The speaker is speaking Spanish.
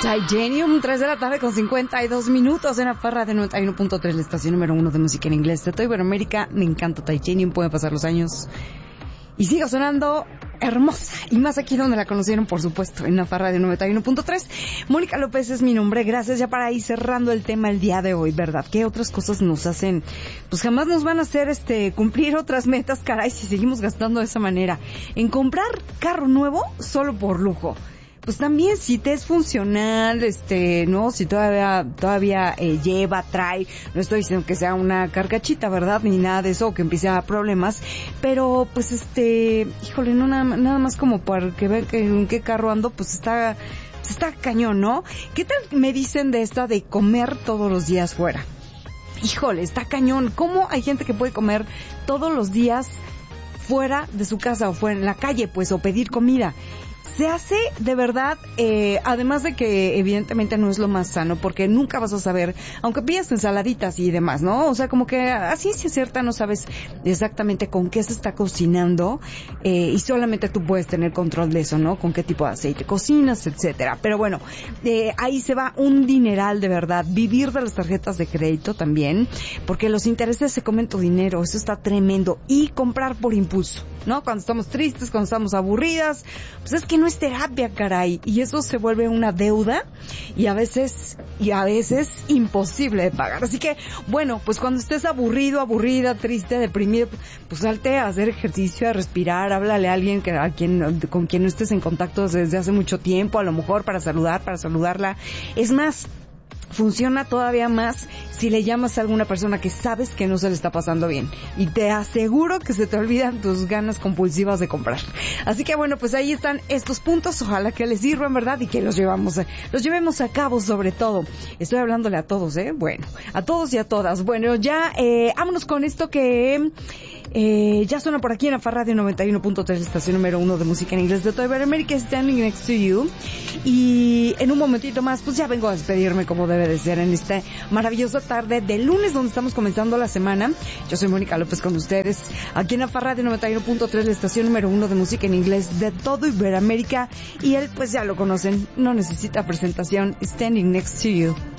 Titanium, 3 de la tarde con 52 minutos en la Farra de 91.3, la estación número 1 de música en inglés de toda Iberoamérica. Me encanta Titanium, pueden pasar los años y sigue sonando hermosa. Y más aquí donde la conocieron, por supuesto, en la Farra de 91.3. Mónica López es mi nombre. Gracias ya para ir cerrando el tema el día de hoy, ¿verdad? ¿Qué otras cosas nos hacen? Pues jamás nos van a hacer cumplir otras metas, caray, si seguimos gastando de esa manera. En comprar carro nuevo solo por lujo. Pues también si te es funcional, ¿no? Si todavía lleva, trae, no estoy diciendo que sea una carcachita, ¿verdad? Ni nada de eso, o que empiece a dar problemas, pero pues híjole, no nada más como para que vean en qué carro ando, pues está cañón, ¿no? ¿Qué tal me dicen de esta de comer todos los días fuera? Híjole, está cañón. ¿Cómo hay gente que puede comer todos los días fuera de su casa o fuera en la calle, pues, o pedir comida? Se hace de verdad, además de que evidentemente no es lo más sano, porque nunca vas a saber, aunque pidas ensaladitas y demás, ¿no? O sea, como que así si es cierta, no sabes exactamente con qué se está cocinando, y solamente tú puedes tener control de eso, ¿no? Con qué tipo de aceite cocinas, etcétera. Pero bueno, ahí se va un dineral de verdad. Vivir de las tarjetas de crédito también, porque los intereses se comen tu dinero, eso está tremendo. Y comprar por impulso, ¿no? Cuando estamos tristes, cuando estamos aburridas, pues es que no es terapia, caray, y eso se vuelve una deuda y a veces imposible de pagar. Así que, bueno, pues cuando estés aburrido, aburrida, triste, deprimido, pues salte a hacer ejercicio, a respirar, háblale a alguien con quien no estés en contacto desde hace mucho tiempo, a lo mejor para saludarla. Es más, funciona todavía más si le llamas a alguna persona que sabes que no se le está pasando bien. Y te aseguro que se te olvidan tus ganas compulsivas de comprar. Así que bueno, pues ahí están estos puntos. Ojalá que les sirvan, ¿verdad? Y que los llevemos a cabo sobre todo. Estoy hablándole a todos, Bueno, a todos y a todas. Bueno, ya, vámonos con esto que ya suena por aquí en la Farra de 91.3, estación número 1 de música en inglés de toda Iberoamérica, Standing Next to You. Y en un momentito más, pues ya vengo a despedirme como debe de ser en esta maravillosa tarde de lunes donde estamos comenzando la semana. Yo soy Mónica López con ustedes aquí en la Farra de 91.3, la estación número 1 de música en inglés de todo Iberoamérica. Y él, pues ya lo conocen, no necesita presentación, Standing Next to You.